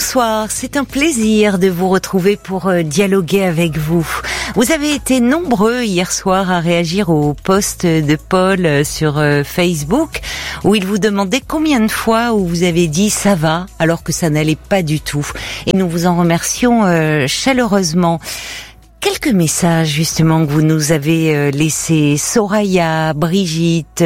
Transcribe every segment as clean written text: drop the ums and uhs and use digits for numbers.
bonsoir, c'est un plaisir de vous retrouver pour dialoguer avec vous. Vous avez été nombreux hier soir à réagir au post de Paul sur Facebook où il vous demandait combien de fois où vous avez dit ça va alors que ça n'allait pas du tout. Et nous vous en remercions chaleureusement. Quelques messages justement que vous nous avez laissés. Soraya, Brigitte,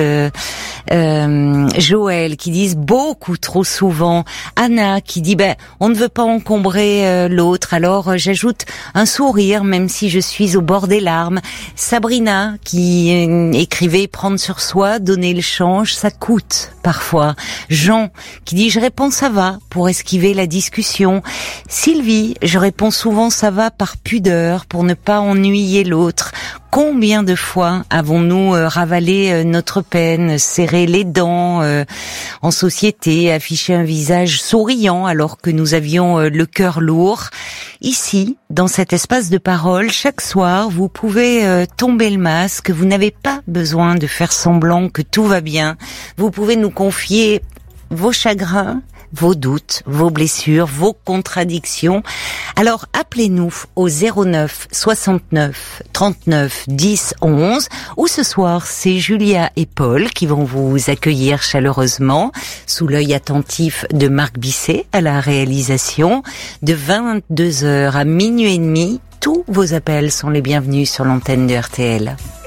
Joël qui disent beaucoup trop souvent. Anna qui dit on ne veut pas encombrer l'autre, alors j'ajoute un sourire même si je suis au bord des larmes. Sabrina qui écrivait prendre sur soi, donner le change, ça coûte parfois. Jean qui dit je réponds ça va pour esquiver la discussion. Sylvie, je réponds souvent ça va par pudeur pour ne pas ennuyer l'autre. Combien de fois avons-nous ravalé notre peine, serré les dents en société, affiché un visage souriant alors que nous avions le cœur lourd. Ici, dans cet espace de parole, chaque soir, vous pouvez tomber le masque. Vous n'avez pas besoin de faire semblant que tout va bien. Vous pouvez nous confier vos chagrins, vos doutes, vos blessures, vos contradictions. Alors appelez-nous au 09 69 39 10 11 ou ce soir c'est Julia et Paul qui vont vous accueillir chaleureusement sous l'œil attentif de Marc Bisset à la réalisation. De 22h à minuit et demi, tous vos appels sont les bienvenus sur l'antenne de RTL.